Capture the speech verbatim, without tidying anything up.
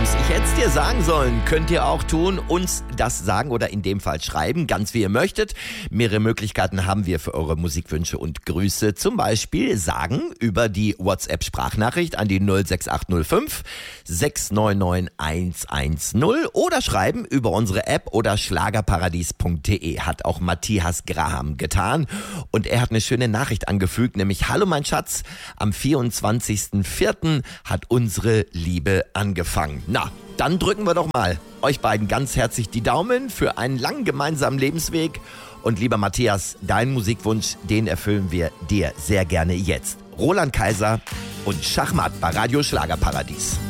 Songs ich hätte es dir sagen sollen, könnt ihr auch tun, uns das sagen oder in dem Fall schreiben, ganz wie ihr möchtet. Mehrere Möglichkeiten haben wir für eure Musikwünsche und Grüße. Zum Beispiel sagen über die WhatsApp-Sprachnachricht an die null sechs acht null fünf sechs neun neun eins eins null oder schreiben über unsere App oder schlagerparadies punkt de. Hat auch Matthias Graham getan und er hat eine schöne Nachricht angefügt, nämlich: Hallo mein Schatz, am vierundzwanzigsten vierten hat unsere Liebe angefangen. Na, dann drücken wir doch mal euch beiden ganz herzlich die Daumen für einen langen gemeinsamen Lebensweg. Und lieber Matthias, deinen Musikwunsch, den erfüllen wir dir sehr gerne jetzt. Roland Kaiser und Schachmatt bei Radio Schlagerparadies.